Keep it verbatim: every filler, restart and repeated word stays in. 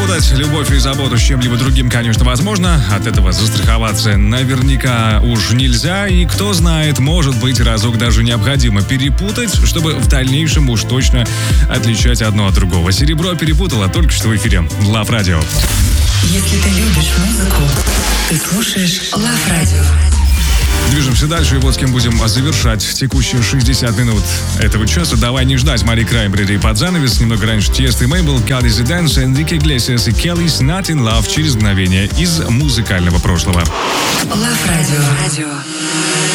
Перепутать любовь и заботу с чем-либо другим, конечно, возможно. От этого застраховаться наверняка уж нельзя. И кто знает, может быть, разок даже необходимо перепутать, чтобы в дальнейшем уж точно отличать одно от другого. Серебро перепутало только что в эфире Love Radio. Если ты любишь музыку, ты слушаешь Love Radio. Движемся дальше, и вот с кем будем завершать текущие шестьдесят минут этого часа. Давай не ждать Мари Краймбрери под занавес. Немного раньше Тиест и Мейбл, God is a Dance, Энрике Иглесиас и Kelly's Not in Love через мгновение из музыкального прошлого. Love Radio.